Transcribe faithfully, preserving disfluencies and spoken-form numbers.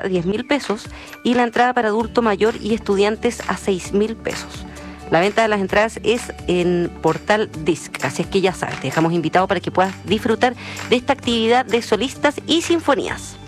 diez mil pesos y la entrada para adulto mayor y estudiantes a seis mil pesos. La venta de las entradas es en Portal Disc, así es que ya sabes, te dejamos invitado para que puedas disfrutar de esta actividad de solistas y sinfonías.